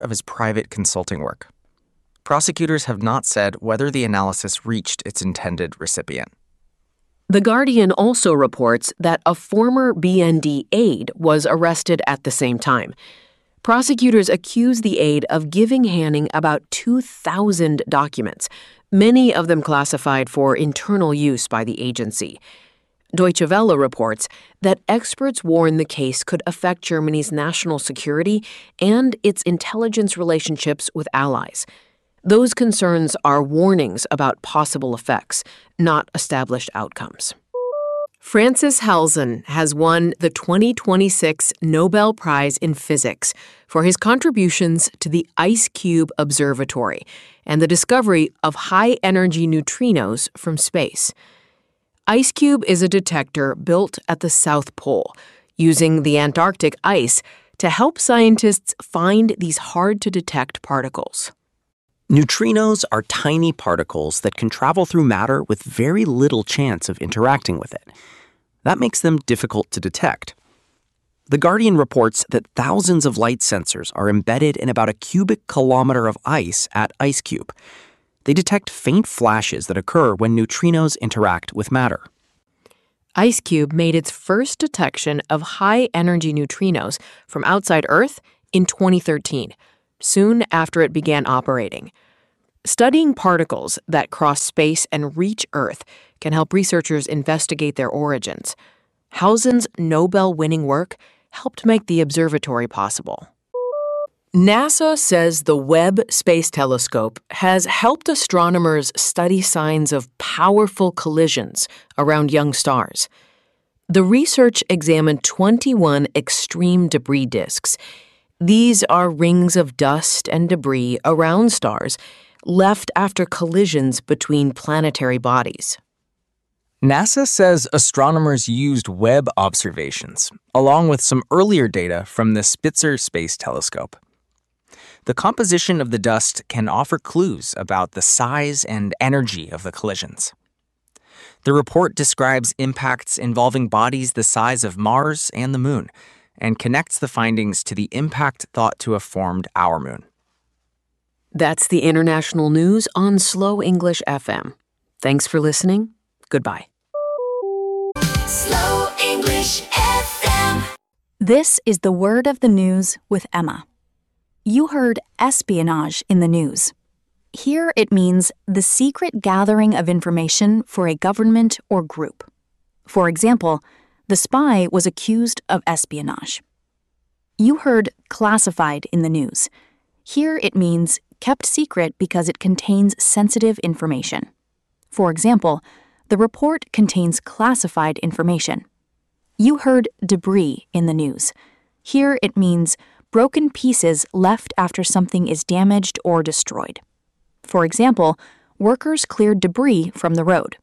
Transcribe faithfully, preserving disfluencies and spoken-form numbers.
of his private consulting work. Prosecutors have not said whether the analysis reached its intended recipient. The Guardian also reports that a former B N D aide was arrested at the same time. Prosecutors accuse the aide of giving Hanning about two thousand documents, many of them classified for internal use by the agency. Deutsche Welle reports that experts warn the case could affect Germany's national security and its intelligence relationships with allies. Those concerns are warnings about possible effects, not established outcomes. Francis Halzen has won the twenty twenty-six Nobel Prize in Physics for his contributions to the IceCube Observatory and the discovery of high-energy neutrinos from space. IceCube is a detector built at the South Pole, using the Antarctic ice to help scientists find these hard-to-detect particles. Neutrinos are tiny particles that can travel through matter with very little chance of interacting with it. That makes them difficult to detect. The Guardian reports that thousands of light sensors are embedded in about a cubic kilometer of ice at IceCube. They detect faint flashes that occur when neutrinos interact with matter. IceCube made its first detection of high-energy neutrinos from outside Earth in twenty thirteen, soon after it began operating. Studying particles that cross space and reach Earth can help researchers investigate their origins. Halzen's Nobel-winning work helped make the observatory possible. NASA says the Webb Space Telescope has helped astronomers study signs of powerful collisions around young stars. The research examined twenty-one extreme debris disks. These are rings of dust and debris around stars left after collisions between planetary bodies. NASA says astronomers used Webb observations, along with some earlier data from the Spitzer Space Telescope. The composition of the dust can offer clues about the size and energy of the collisions. The report describes impacts involving bodies the size of Mars and the Moon, and connects the findings to the impact thought to have formed our moon. That's the international news on Slow English F M. Thanks for listening. Goodbye. Slow English F M. This is the word of the news with Emma. You heard espionage in the news. Here it means the secret gathering of information for a government or group. For example, the spy was accused of espionage. You heard classified in the news. Here it means kept secret because it contains sensitive information. For example, the report contains classified information. You heard debris in the news. Here it means broken pieces left after something is damaged or destroyed. For example, workers cleared debris from the road.